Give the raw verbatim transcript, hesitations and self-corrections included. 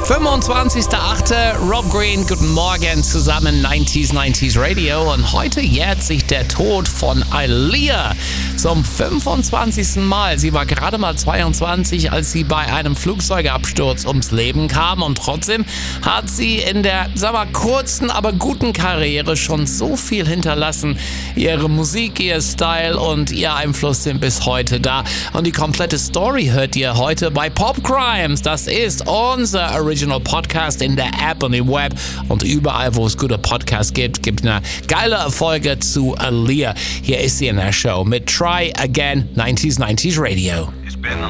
fünfundzwanzigster achter Rob Green, guten Morgen zusammen, neunziger neunzig Radio. Und heute jährt sich der Tod von Aaliyah zum fünfundzwanzigsten Mal. Sie war gerade mal zweiundzwanzig, als sie bei einem Flugzeugabsturz ums Leben kam. Und trotzdem hat sie in der, sag mal, kurzen, aber guten Karriere schon so viel hinterlassen. Ihre Musik, ihr Style und ihr Einfluss sind bis heute da. Und die komplette Story hört ihr heute bei Pop Crimes. Das ist unser Original Podcast in der App und im Web und überall, wo es gute Podcasts gibt, gibt eine geile Folge zu Aaliyah. Hier ist sie in der Show mit Try Again, neunziger neunzig Radio.